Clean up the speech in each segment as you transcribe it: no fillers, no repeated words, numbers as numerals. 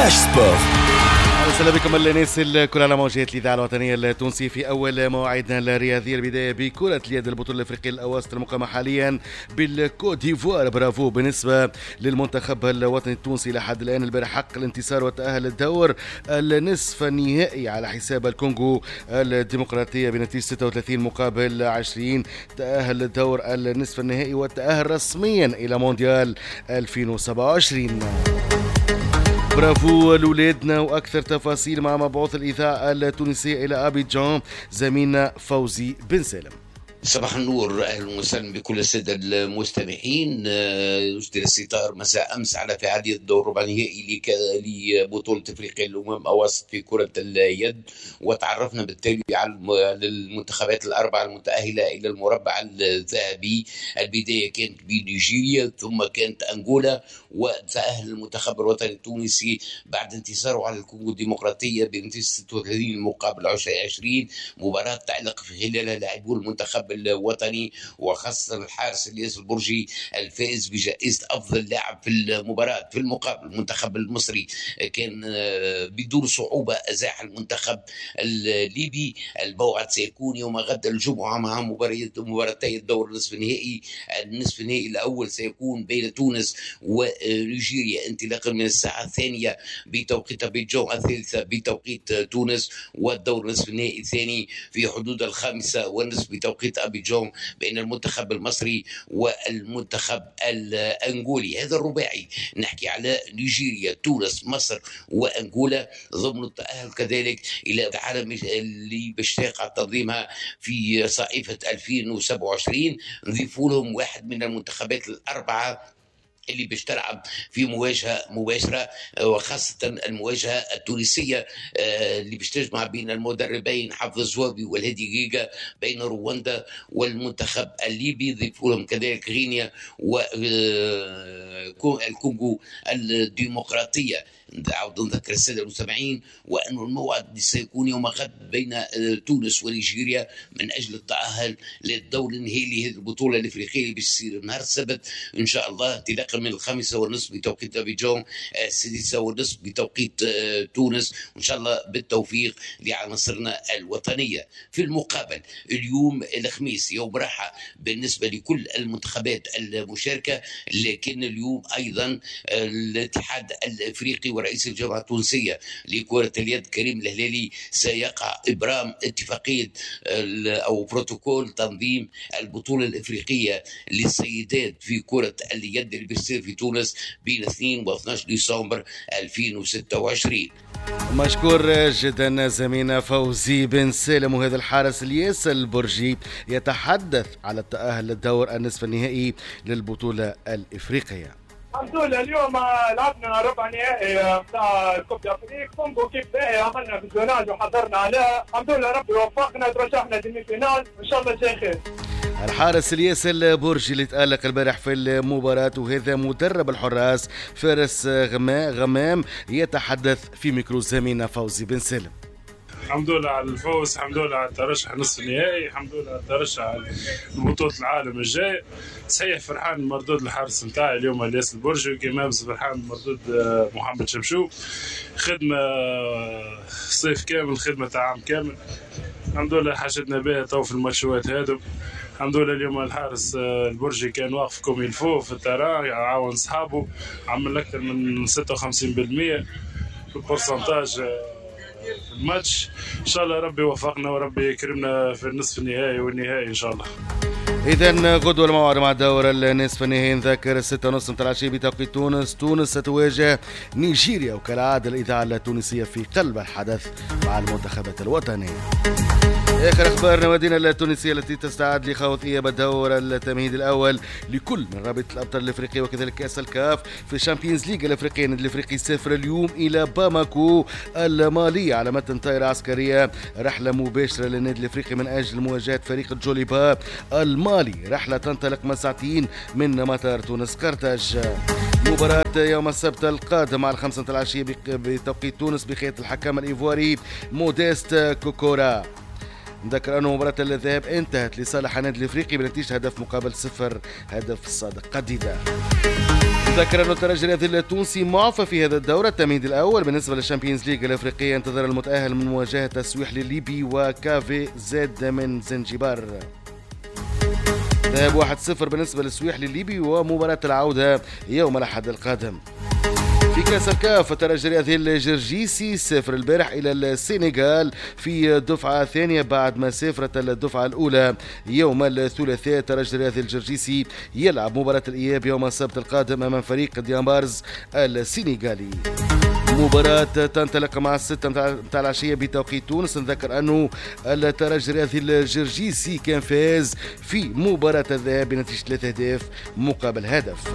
فلاش سبور. السلام بكم الناس الكل على موجات الإذاعة الوطنية التونسية في أول مواعيدنا الرياضية. البداية بكرة اليد، البطولة الأفريقية الأواسط المقامة حاليا بالكوت ديفوار. برافو بالنسبة للمنتخب الوطني التونسي لحد الآن. البارح حقق الانتصار والتأهل الدور النصف النهائي على حساب الكونغو الديمقراطية بنتيجة 36 مقابل 20. تأهل الدور النصف النهائي والتأهل رسميا إلى مونديال 2027. برافو لولادنا، واكثر تفاصيل مع مبعوث الاذاعه التونسيه الى ابيجان زميلنا فوزي بن سالم. صباح النور، اهلا وسهلا بكل الساده المستمعين. يصدر الستار مساء امس على فعاليه الدور الربع النهائي لبطوله افريقيا الامم اواسط في كره اليد، وتعرفنا بالتالي على المنتخبات الاربعه المتاهله الى المربع الذهبي. البدايه كانت بنيجيريا، ثم كانت انغولا، وتاهل المنتخب الوطني التونسي بعد انتصاره على الكونغو الديمقراطيه بنتيجه 36 مقابل 20. مباراه تعلق في خلالها لاعبو المنتخب الوطني وخاصة الحارس الياس البرجي الفائز بجائزة أفضل لاعب في المباراة. في المقابل المنتخب المصري كان بدون صعوبة أزاح المنتخب الليبي. الموعد سيكون يوم غد الجمعة مع مباراتي الدور النصف النهائي. النصف النهائي الأول سيكون بين تونس ونيجيريا انطلاقا من الساعة 2 بتوقيت أبيجان، الثالثة بتوقيت تونس، والدور النصف النهائي الثاني في حدود 5:30 بتوقيت أبيجان بين المنتخب المصري والمنتخب الأنغولي. هذا الرباعي نحكي على نيجيريا، تونس، مصر وأنغولا ضمن التأهل كذلك إلى العالم اللي باش تقع تنظيمها في صيفة 2027. نضيفوا لهم واحد من المنتخبات الأربعة اللي باش تلعب في مواجهه مباشره، وخاصه المواجهه التونسيه اللي باش تجمع بين المدربين حفظ الزوابي والهادي جيجا، بين رواندا والمنتخب الليبي. ضيفوا لهم كذلك غينيا والكونغو الديمقراطيه. نعاود نذكر الساده المستمعين وأن الموعد سيكون يوم غد بين تونس ونيجيريا من اجل التاهل للدور النهائي لهذه البطوله الافريقيه اللي باش تصير نهار السبت ان شاء الله، انطلاقا من 5:30 بتوقيت ابيجان، 6:30 بتوقيت تونس، وان شاء الله بالتوفيق لعناصرنا الوطنيه. في المقابل اليوم الخميس يوم راحه بالنسبه لكل المنتخبات المشاركه، لكن اليوم ايضا الاتحاد الافريقي ورئيس الجامعة التونسية لكرة اليد كريم الهلالي سيقع إبرام اتفاقية أو بروتوكول تنظيم البطولة الإفريقية للسيدات في كرة اليد اللي بيصير في تونس بين 2 و 12 ديسمبر 2026. مشكور جدا زميلنا فوزي بن سالم. وهذا الحارس الياس البرجي يتحدث على التأهل للدور النصف النهائي للبطولة الإفريقية. الحمد لله اليوم لعبنا ربع نهائي بتاع كوب افريقيا. كونغو كيف عملنا فيزيوناج وحضرنا عليها، الحمد لله ربي وفقنا ترشحنا ديمي فينال، ان شاء الله شيء خير. الحارس الياس البرجي اللي تألق البارح في المباراة، وهذا مدرب الحراس فارس غمام يتحدث في ميكرو زميلنا فوزي بن سالم. الحمد لله على الفوز، الحمد لله على الترشح نصف النهائي، الحمد لله على الترشح لبطولة العالم الجاي. صحيح فرحان مردود الحارس نتاعي اليوم الياس البرجي، كما فرحان مردود محمد شمشو. خدمة صيف كامل، خدمة عام كامل، الحمد لله حاجتنا بها تو في الماتشات هادو. الحمد لله اليوم الحارس البرجي كان واقف كوم يلفو في التران، يعاون صحابه، عمل أكثر من 56% في البورسنتاج في الماتش. ان شاء الله ربي يوفقنا وربي يكرمنا في النصف النهائي والنهائي ان شاء الله. إذا غدوة الموعد مع دور النصف النهائي. نذكر 6:30 متاع العشية بتوقيت تونس. تونس ستواجه نيجيريا، وكالعادة الإذاعة التونسية في قلب الحدث مع المنتخبات الوطنية. آخر أخبار نوادينا التونسية التي تستعد لخوض إياب الدور التمهيدي الأول لكل من رابطة الأبطال الأفريقية وكذلك كأس الكاف في الشامبيونز ليج الأفريقية. النادي الأفريقي سافر اليوم إلى باماكو المالية على متن طائرة عسكرية، رحلة مباشرة للنادي الأفريقي من أجل مواجهة فريق الجوليبا المالي. رحلة تنطلق من ساعتين من مطار تونس قرطاج. مباراة يوم السبت القادم على 5 العشية بتوقيت تونس بقيادة الحكم الإيفواري موديست كوكورا. نذكر أن مباراة الذهاب انتهت لصالح النادي الأفريقي بنتيجة 1-0، هدف صادق قديدة. ذكر أن الترجي الرياضي التونسي معفى في هذا الدورة. التمهيد الأول بالنسبة للشامبيونز ليج الأفريقية ينتظر المتأهل من مواجهة السويحلي الليبي وكافي زد من زنجبار. ذهب 1-0 بالنسبة للسويحلي الليبي، ومباراة العودة يوم الأحد القادم. في كأس الكاف الترجي الرياضي الجرجيسي سافر البارح إلى السنغال في الدفعة الثانية بعد ما سافرت الدفعة الأولى يوم الثلاثاء. الترجي الرياضي الجرجيسي يلعب مباراة الإياب يوم السبت القادم أمام فريق ديامبارز السنغالي. مباراة تنطلق مع 6 متاع العشية بتوقيت تونس. نذكر أنه الترجي الرياضي الجرجيسي كان فاز في مباراة الذهاب بنتيجة 3 أهداف مقابل هدف.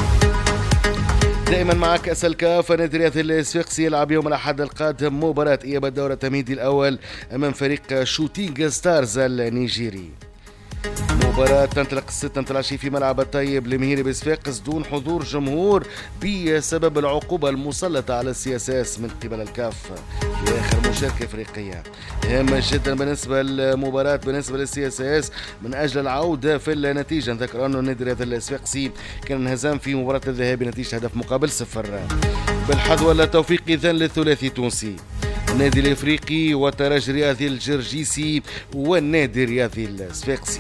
دائما مع كأس الكاف النادي الرياضي الصفاقسي يلعب يوم الأحد القادم مباراة إياب الدورة التمهيدي الأول أمام فريق شوتينغ ستارز النيجيري. مباراة تنطلق 6 العشية في ملعب الطيب لمهيري بصفاقس دون حضور جمهور بسبب العقوبة المسلطة على السياساس من قبل الكاف في آخر مشاركة أفريقية. هامة جدا بالنسبة للمباراة بالنسبة للسياساس من أجل العودة في النتيجة. نذكر أنه النادي الرياضي الصفاقسي كان انهزم في مباراة الذهاب بنتيجة هدف مقابل 0. بالحظ والتوفيق إذن للثلاثي التونسي النادي الافريقي والترجي الرياضي الجرجيسي والنادي الرياضي الصفاقسي.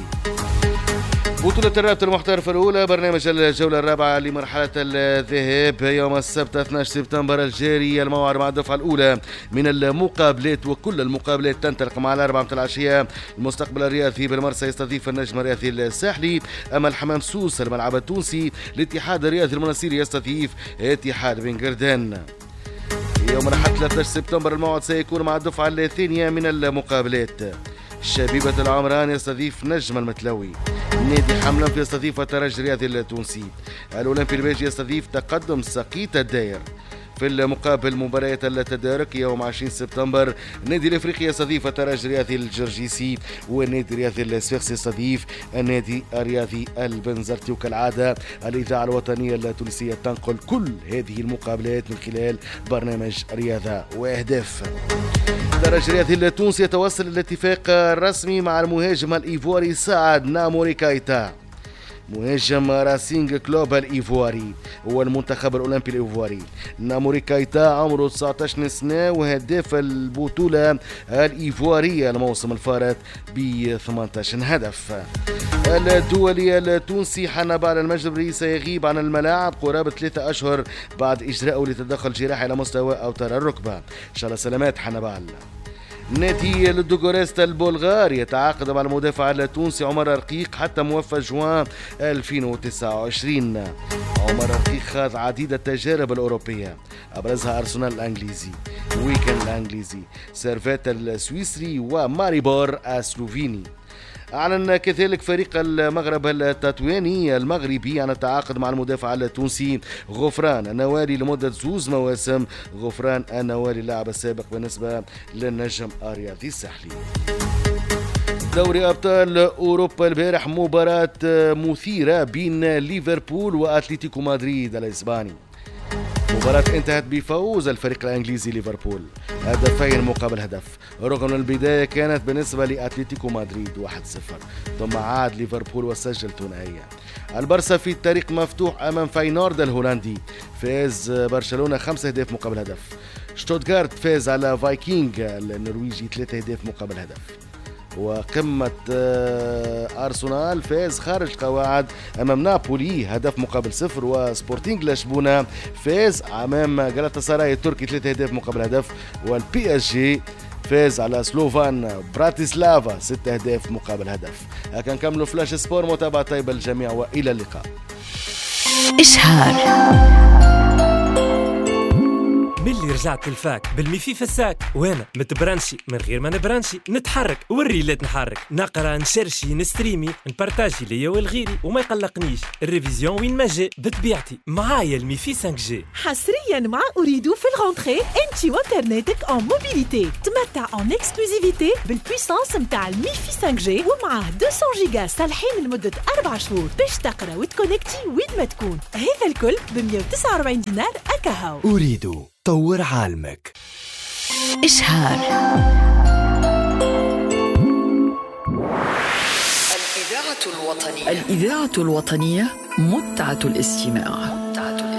بطولة الرابطة المحترفة الأولى برنامج الجولة الرابعة لمرحلة الذهاب يوم السبت 12 سبتمبر الجاري الموعد مع الدفعة الأولى من المقابلات، وكل المقابلات تنطلق مع 4 العشية. المستقبل الرياضي بالمرسى يستضيف النجم الرياضي الساحلي، أما الحمام سوس الملعب التونسي الاتحاد الرياضي المناصيري يستضيف اتحاد بن قردان. يوم الأحد 13 سبتمبر الموعد سيكون مع الدفعة الثانية من المقابلات. شبيبة العمران يستضيف نجم المتلوي، نادي حملة يستضيف الترجي الرياضي التونسي، الأولمبي الباجي يستضيف تقدم سقيط الداير. في المقابل مباريات التدارك يوم 20 سبتمبر النادي الافريقي يستضيف الترجي الرياضي الجرجيسي، والنادي الرياضي الصفاقسي يستضيف النادي الرياضي البنزرتي. وكالعاده الاذاعه الوطنيه التونسيه تنقل كل هذه المقابلات من خلال برنامج رياضه واهداف. الترجي الرياضي التونسي يتوصل الاتفاق الرسمي مع المهاجم الايفواري سعد ناموري كايتا مهاجم راسينغ كلوب الإيفواري والمنتخب الأولمبي الإيفواري. ناموري كايتا عمره 19 سنة وهداف البطولة الإيفوارية الموسم الفارط ب 18 هدف. الدولي التونسي حنبال المجبري سيغيب عن الملاعب قرابة 3 أشهر بعد إجراءه لتدخل جراحي على مستوى أوتار الركبة. إن شاء الله سلامات حنبال. نادي لودوغوريست البلغاري يتعاقد مع المدافع التونسي عمر رقيق حتى موفى جوان 2029. عمر رقيق خاض عديد التجارب الأوروبية أبرزها أرسنال الأنجليزي، ويكن الأنجليزي، سيرفيت السويسري، وماريبور السلوفيني. أعلن كذلك فريق المغرب التطواني المغربي عن التعاقد مع المدافع التونسي غفران النوالي لمدة 2 مواسم. غفران النوالي اللاعب السابق بالنسبة للنجم الرياضي الساحلي. دوري أبطال أوروبا البارح مباراة مثيرة بين ليفربول وأتلتيكو مدريد الإسباني. مباراة انتهت بفوز الفريق الانجليزي ليفربول 2 مقابل هدف، رغم البداية كانت بالنسبة لأتلتيكو مدريد 1-0، ثم عاد ليفربول وسجل ثنائية. البرسا في الطريق مفتوح أمام فاينورد الهولندي، فاز برشلونة 5 أهداف مقابل هدف. شتوتغارت فاز على فايكينغ النرويجي 3 أهداف مقابل هدف. وقمة أرسنال فاز خارج القواعد أمام نابولي هدف مقابل 0، وسبورتينغ لشبونة فاز أمام غالاتاساراي التركي 3 أهداف مقابل هدف، والبي اس جي فاز على سلوفان براتيسلافا 6 أهداف مقابل هدف. هكا نكملوا فلاش سبور. متابعة طيبة للجميع وإلى اللقاء. إشهار ملي رجعت للفاك بالميفي في الساك، وانا متبرنشي من غير ما نبرنشي، نتحرك والريلات نحرك، نقرا نشرشي نستريمي نبارتاجي ليا والغيري، وما يقلقنيش الريفيزيون وين ما جاء بطبيعتي معايا الميفي 5G. حصريا مع أريدو في الغونتري انتي وانترنتك اون موبيليتي، تمتع اون اكسكلوزيفيتي بالبويسانس متاع الميفي 5G ومعاه 200 جيجا صالحين لمدة 4 شهور باش تقرا وتكونكتي وين ما تكون. هذا الكل ب 149 دينار أكاهو. أريدو طور عالمك. إشهار الإذاعة الوطنية متعة الاستماع.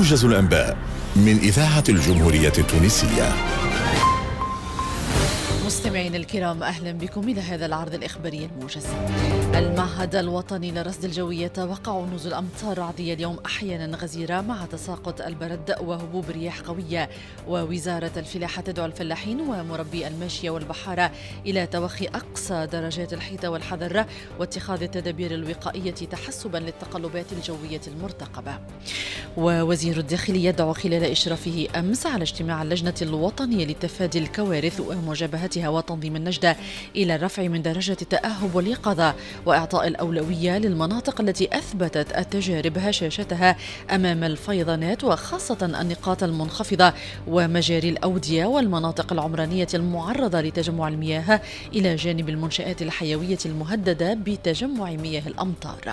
موجز الأنباء من إذاعة الجمهورية التونسية. مستمعين الكرام، أهلا بكم إلى هذا العرض الإخباري الموجز. المعهد الوطني للرصد الجوي يتوقع نزول أمطار رعدية اليوم أحيانا غزيرة مع تساقط البرد وهبوب رياح قوية. ووزارة الفلاحة تدعو الفلاحين ومربي الماشية والبحارة إلى توخي أقصى درجات الحيطة والحذر واتخاذ التدابير الوقائية تحسبا للتقلبات الجوية المرتقبة. ووزير الداخلية يدعو خلال إشرافه أمس على اجتماع اللجنة الوطنية لتفادي الكوارث ومجابهتها وتنظيم النجدة إلى الرفع من درجة التأهب واليقظة وإعطاء الأولوية للمناطق التي أثبتت التجارب هشاشتها أمام الفيضانات، وخاصة النقاط المنخفضة ومجاري الأودية والمناطق العمرانية المعرضة لتجمع المياه، إلى جانب المنشآت الحيوية المهددة بتجمع مياه الأمطار.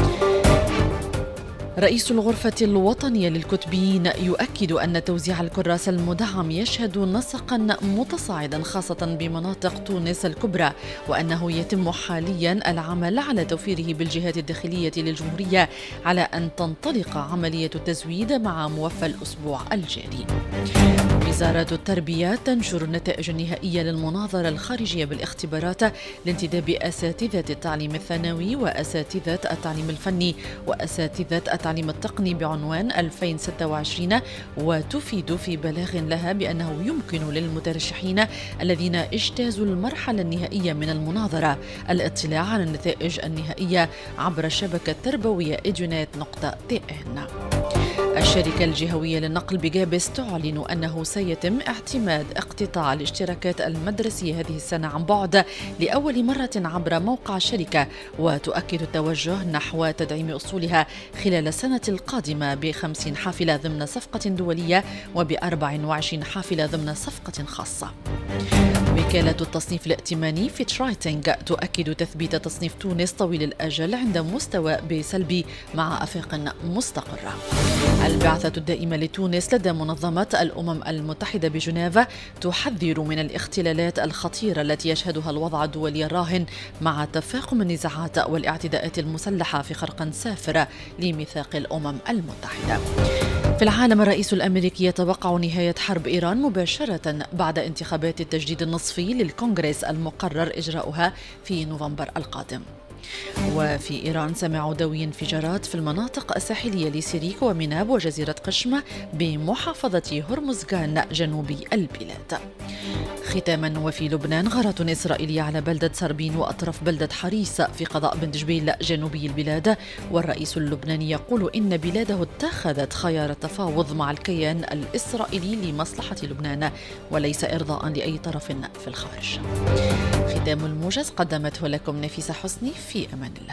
رئيس الغرفة الوطنية للكتبيين يؤكد أن توزيع الكراس المدعم يشهد نسقا متصاعدا خاصة بمناطق تونس الكبرى، وأنه يتم حاليا العمل على توفيره بالجهات الداخلية للجمهورية على أن تنطلق عملية التزويد مع موفى الأسبوع الجاري. وزارة التربية تنشر النتائج النهائية للمناظرة الخارجية بالاختبارات لانتداب أساتذة التعليم الثانوي وأساتذة التعليم الفني وأساتذة التعليم التقني بعنوان 2026، وتفيد في بلاغ لها بأنه يمكن للمترشحين الذين اجتازوا المرحلة النهائية من المناظرة الاطلاع على النتائج النهائية عبر الشبكة التربوية edunet.tn. الشركة الجهوية للنقل بجابس تعلن أنه سيتم اعتماد اقتطاع الاشتراكات المدرسية هذه السنة عن بعد لأول مرة عبر موقع الشركة، وتؤكد التوجه نحو تدعيم أصولها خلال السنة القادمة ب50 حافلة ضمن صفقة دولية وب24 حافلة ضمن صفقة خاصة. وكالة التصنيف الائتماني فيتش رايتنج تؤكد تثبيت تصنيف تونس طويل الأجل عند مستوى بسلبي مع آفاق مستقرة. البعثة الدائمة لتونس لدى منظمة الأمم المتحدة بجنيف تحذر من الاختلالات الخطيرة التي يشهدها الوضع الدولي الراهن مع تفاقم النزاعات والاعتداءات المسلحة في خرق سافر لميثاق الأمم المتحدة. في العالم، الرئيس الأمريكي يتوقع نهاية حرب إيران مباشرة بعد انتخابات التجديد النصفي للكونغرس المقرر إجراؤها في نوفمبر القادم. وفي إيران سمع دوي انفجارات في المناطق الساحلية لسيريك ومناب وجزيرة قشم بمحافظة هرمزغان جنوبي البلاد. ختاما، وفي لبنان غارة إسرائيلية على بلدة سربين وأطراف بلدة حريس في قضاء بن جبيل جنوبي البلاد، والرئيس اللبناني يقول إن بلاده اتخذت خيار التفاوض مع الكيان الإسرائيلي لمصلحة لبنان وليس إرضاء لأي طرف في الخارج. ختام الموجز قدمته لكم نفيسة حسني، في أمان الله.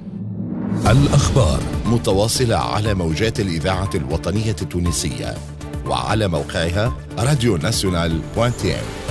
الأخبار متواصلة على موجات الإذاعة الوطنية التونسية وعلى موقعها radionational.tn.